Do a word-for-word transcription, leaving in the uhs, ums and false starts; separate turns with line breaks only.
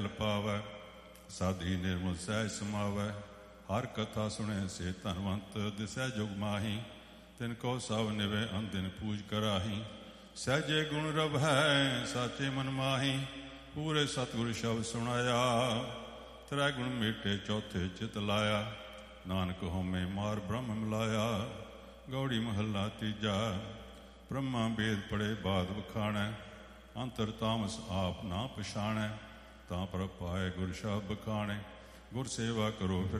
ਫਲ ਪਾਵੈ। ਸਾਧੀ ਨਿਰਮਲ ਸਹਿਜ ਸਮਾਵੈ। ਹਰ ਕਥਾ ਸੁਣੇ ਸੇ ਧਨਵੰਤ। ਦਿਸੈ ਜੁਗ ਮਾਹੀ ਤਿਨ ਕੋ ਸਭ ਨਿਵੇ ਅੰਦਿਨ ਪੂਜ ਕਰਾਹੀ। ਸਹਿਜੇ ਗੁਣ ਰਵੈ ਸਾਚੇ ਮਨ ਮਾਹੀ। ਪੂਰੇ ਸਤਿਗੁਰ ਸ਼ਬਦ ਸੁਣਾਇਆ। ਤ੍ਰੈ ਗੁਣ ਮੇਟੇ ਚੌਥੇ ਚਿਤ ਲਾਇਆ। ਨਾਨਕ ਹਉਮੈ ਮਾਰ ਬ੍ਰਹਮ ਮਿਲਾਇਆ। ਗੌੜੀ ਮਹੱਲਾ ਤੀਜਾ। ਬ੍ਰਹਮਾ ਵੇਦ ਪੜੇ ਬਾਦ ਵਖਾਣੈ। ਅੰਤਰ ਤਾਮਸ ਆਪ ਨਾ ਪਛਾਣੈ। ਤਾਂ ਪ੍ਰਭ ਪਾਏ ਗੁਰ ਸ਼ਬਦ ਬਖਾਣੇ। ਗੁਰ ਸੇਵਾ ਕਰੋ ਫਿਰ